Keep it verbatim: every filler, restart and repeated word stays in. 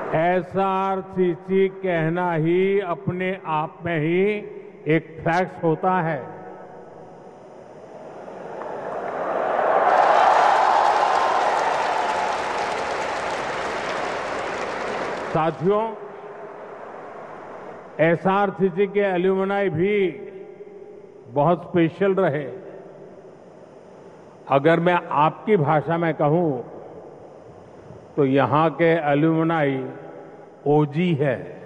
SRCC कहना ही अपने आप में ही एक फैक्ट होता है। साथियों, एसआरसीसी के एल्यूमनाई भी बहुत स्पेशल रहे। अगर मैं आपकी भाषा में कहूं तो यहां के एल्यूमनाई ओजी है।